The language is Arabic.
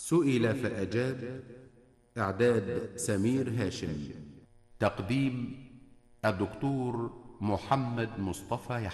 سئل فأجاب. إعداد سمير هاشم. تقديم الدكتور محمد مصطفى يحيى.